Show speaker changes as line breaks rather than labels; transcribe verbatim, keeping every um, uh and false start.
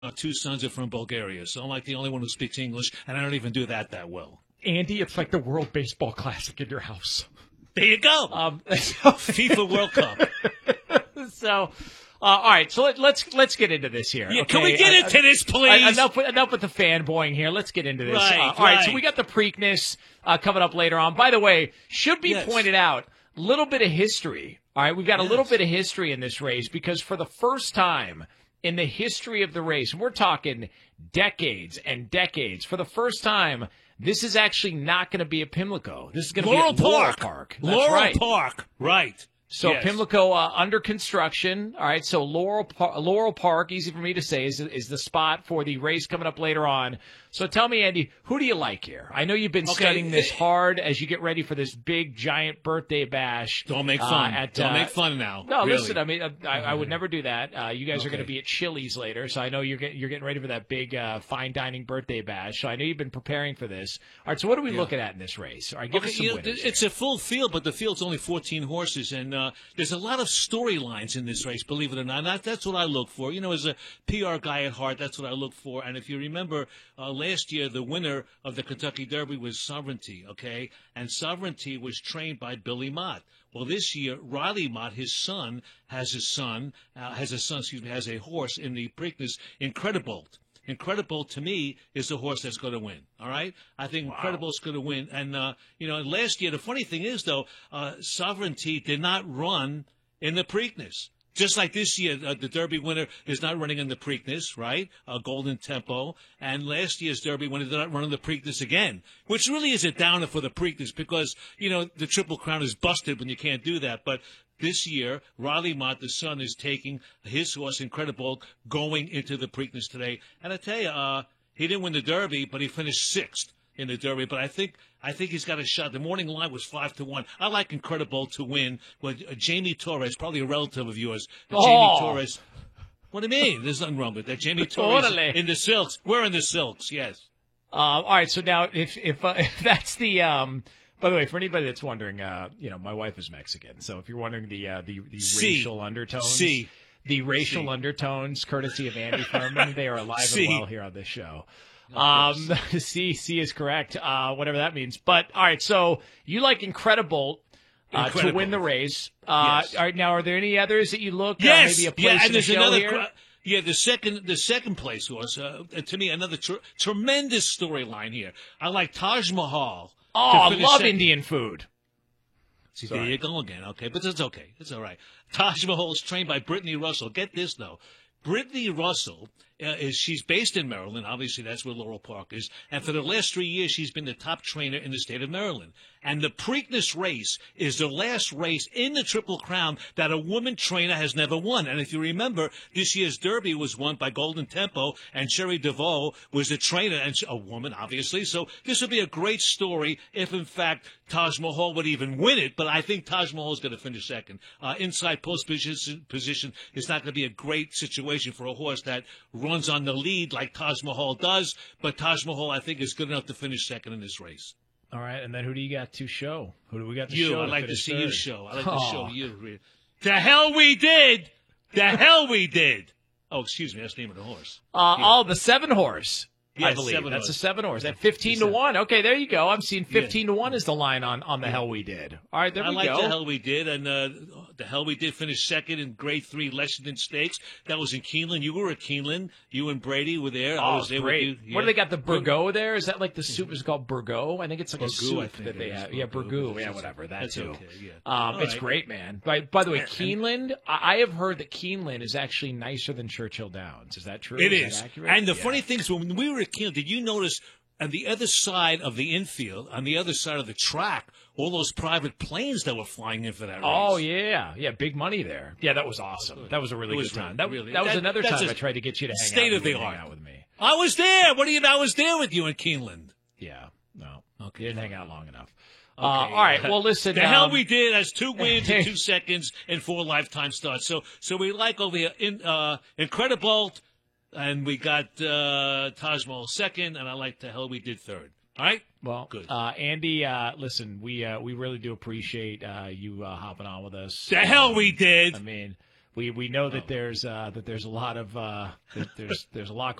Our two sons are from Bulgaria, so I'm like the only one who speaks English, and I don't even do that that well.
Andy, it's like the World Baseball Classic in your house.
There you go.
Um,
FIFA World Cup.
So, uh, all right. So let, let's let's get into this here.
Yeah,
okay?
can we get
uh,
into this, please?
Uh, enough, with, enough with the fanboying here. Let's get into this.
Right,
uh, all right,
right.
So we got the Preakness uh, coming up later on. By the way, should be
Yes.
pointed out, little bit of history. All right, we've got a
Yes.
little bit of history in this race because for the first time in the history of the race, and we're talking decades and decades, for the first time, this is actually not going to be at Pimlico. This is going to be
Laurel
at Laurel
Park.
Park. That's
Laurel
right.
Park, right.
So
Yes.
Pimlico uh, under construction. All right. So Laurel Par- Laurel Park, easy for me to say, is is the spot for the race coming up later on. So tell me, Andy, who do you like here? I know you've been
Okay.
studying this hard as you get ready for this big giant birthday bash.
Don't make
uh,
fun.
at,
Don't
uh,
make fun now.
No,
really.
listen. I mean, I, I would never do that. Uh, you guys are
Okay.
going to be at Chili's later, so I know you're getting you're getting ready for that big uh, fine dining birthday bash. So I know you've been preparing for this. All right. So what are we
Yeah.
looking at in this race? All right, give
Okay,
us some
you know,
winners
th- it's a full field, but the field's only fourteen horses, and uh, there's a lot of storylines in this race, believe it or not. That, that's what I look for. You know, as a P R guy at heart, that's what I look for. And if you remember, uh, last year, the winner of the Kentucky Derby was Sovereignty, okay? And Sovereignty was trained by Billy Mott. Well, this year, Riley Mott, his son, has his son, uh, has a son, excuse me, has a horse in the Preakness, Incredible. Incredible, to me, is the horse that's going to win, all right? I think
Wow.
Incredible is going to win. And, uh, you know, last year, the funny thing is, though, uh, Sovereignty did not run in the Preakness. Just like this year, uh, the Derby winner is not running in the Preakness, right? Uh, Golden Tempo. And last year's Derby winner did not run in the Preakness again, which really is a downer for the Preakness because, you know, the Triple Crown is busted when you can't do that. But this year, Riley Mott, the son, is taking his horse, Incredible, going into the Preakness today. And I tell you, uh, he didn't win the Derby, but he finished sixth in the Derby. But I think I think he's got a shot. The morning line was five to one. I like Incredible to win. With uh, Jamie Torres, probably a relative of yours. Uh,
Oh.
Jamie Torres. What do you mean? There's nothing wrong with that. Jamie Torres
Totally.
in the silks. We're in the silks. Yes.
Uh, all right, so now if if, uh, if that's the um, by the way, for anybody that's wondering, uh, you know, my wife is Mexican, so if you're wondering the uh, the, the
Si.
racial undertones,
Si.
the racial
Si.
undertones, courtesy of Andy Furman, they are alive
Si.
and well here on this show. Um, C C is correct, uh, whatever that means. But all right, so you like Incredible. Uh, to
Incredible.
win the race. Uh,
Yes.
all right, now, are there any others that you look?
Yes.
Uh, maybe a place
yeah,
in
and
the
there's
show
another.
here?
cr- Yeah, the second the second place horse. Uh, to me, another tr- tremendous storyline here. I like Taj Mahal.
Oh,
to
I
finish
love
second.
Indian food.
See,
Sorry.
there you go again. Okay, but that's okay. It's all right. Taj Mahal is trained by Brittany Russell. Get this, though. Brittany Russell, uh, is she's based in Maryland. Obviously, that's where Laurel Park is. And for the last three years, she's been the top trainer in the state of Maryland. And the Preakness race is the last race in the Triple Crown that a woman trainer has never won. And if you remember, this year's Derby was won by Golden Tempo, and Sherry DeVoe was the trainer, and she- a woman, obviously. So this would be a great story if, in fact, Taj Mahal would even win it. But I think Taj Mahal is going to finish second. Uh, inside post position, position is not going to be a great situation for a horse that runs on the lead like Taj Mahal does. But Taj Mahal, I think, is good enough to finish second in this race.
All right, and then who do you got to show? Who do we got to
You,
show?
I like to
finish
see
third?
you show. I like to
Oh.
show you. The hell we did! The hell we did! Oh, excuse me, that's the name of the horse.
Uh,
Yeah.
Oh, the seven horse. I
Yes,
believe
seven
that's
horse.
a seven horse. At fifteen to
Seven.
one. Okay, there you go. I'm seeing fifteen to one is the line on on the hell we did. All right, there
I
we
like
go.
the hell we did, and uh, the hell we did finish second in Grade Three Lexington Stakes. That was in Keeneland. You were at Keeneland. You and Brady were there. I
Oh,
was there
great.
with you.
What do
Yeah.
they got? The Burgo there? Is that like the soup is called Burgo? I think it's like a
Burgoo,
soup
I think
that
it
they
is.
have. Yeah,
Burgoo,
Burgoo.
but
Yeah,
it's-
whatever. That
that's
too.
okay, yeah.
Um,
All
it's
right.
great, man. By, by the way,
And-
Keeneland, I I have heard that Keeneland is actually nicer than Churchill Downs. Is that true?
It
is.
is.
That accurate?
And the
Yeah.
funny thing is, when we were at Keeneland, did you notice on the other side of the infield, on the other side of the track, all those private planes that were flying in for that race?
Oh yeah, yeah, big money there. Yeah, that was awesome. That was a really
It was
good time.
really-
That,
really-
that was
that-
another
that's
time
a
I tried to get you to hang
state
out
of the
with me,
art.
hang out with me.
I was there. What do you? I was there with you in Keeneland.
Yeah, no,
Okay,
you didn't
fine.
hang out long enough.
Okay,
uh, all right,
uh,
well, listen.
The hell
um,
we did has two wins in two seconds and four lifetime starts. So, so we like over here in uh, Incredible, and we got uh, Taj Mahal second, and I like the hell we did third. All right.
Well,
Good.
Uh, Andy, uh, listen, we uh, we really do appreciate uh, you uh, hopping on with us.
The hell we did.
I mean, We we know that there's uh, that there's a lot of uh, that there's there's a lot